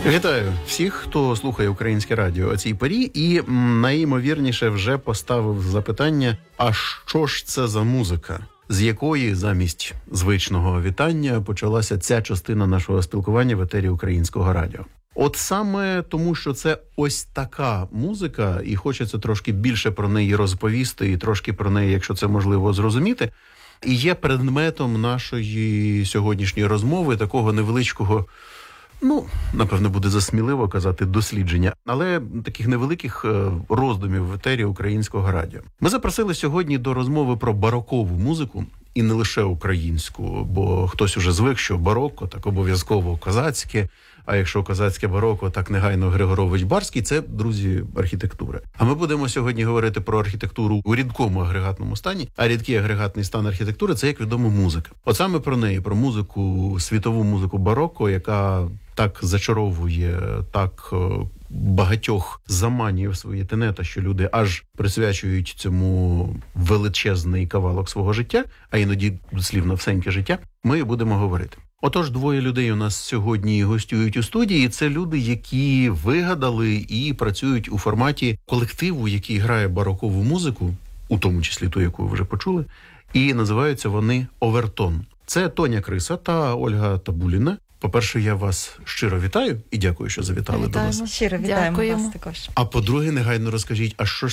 Вітаю всіх, хто слухає Українське радіо о цій порі і найімовірніше вже поставив запитання, а що ж це за музика, з якої замість звичного вітання почалася ця частина нашого спілкування в етері Українського радіо. От саме тому, що це ось така музика, і хочеться трошки більше про неї розповісти, і трошки про неї, якщо це можливо, зрозуміти, і є предметом нашої сьогоднішньої розмови, такого невеличкого, напевно, буде засміливо казати дослідження, але таких невеликих роздумів в етері Українського радіо. Ми запросили сьогодні до розмови про барокову музику, і не лише українську, бо хтось уже звик, що бароко, так обов'язково козацьке, а якщо козацьке бароко, так негайно Григорович Барський – це, друзі, архітектура. А ми будемо сьогодні говорити про архітектуру у рідкому агрегатному стані, а рідкий агрегатний стан архітектури – це, як відомо, музика. От саме про неї, про музику, світову музику бароко, яка так зачаровує, так багатьох заманює в свої тенета, що люди аж присвячують цьому величезний кавалок свого життя, а іноді, дослівно, всеньке життя, ми будемо говорити. Отож, двоє людей у нас сьогодні гостюють у студії. Це люди, які вигадали і працюють у форматі колективу, який грає барокову музику, у тому числі ту, яку ви вже почули, і називаються вони «Овертон». Це Тоня Криса та Ольга Табуліна. По-перше, я вас щиро вітаю і дякую, що завітали до нас. Щиро вітаємо вас також. А по-друге, негайно розкажіть, а що